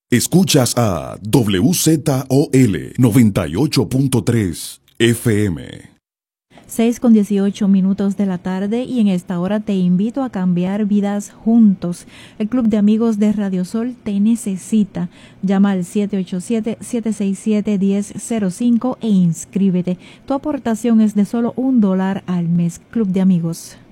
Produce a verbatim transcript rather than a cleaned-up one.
Escuchas a W Z O L noventa y ocho punto tres F M. seis con dieciocho minutos de la tarde, y en esta hora te invito a cambiar vidas juntos. El Club de Amigos de Radio Sol te necesita. Llama al siete ocho siete, siete seis siete, uno cero cero cinco e inscríbete. Tu aportación es de solo un dólar al mes. Club de Amigos.